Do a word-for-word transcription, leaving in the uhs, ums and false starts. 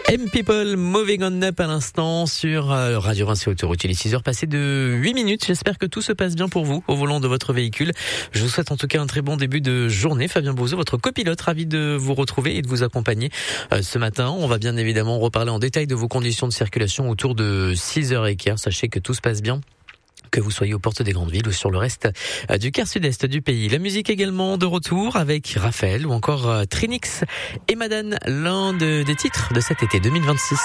M People, Moving On Up à l'instant sur Radio Vinci Autoroute. Il est six heures passées de huit minutes. J'espère que tout se passe bien pour vous au volant de votre véhicule. Je vous souhaite en tout cas un très bon début de journée. Fabien Bouzou, votre copilote, ravi de vous retrouver et de vous accompagner ce matin. On va bien évidemment reparler en détail de vos conditions de circulation autour de six heures quinze. Sachez que tout se passe bien, que vous soyez aux portes des grandes villes ou sur le reste du quart sud-est du pays. La musique également de retour avec Raphaël ou encore Trinix et Madane, l'un de, des titres de cet été deux mille vingt-six.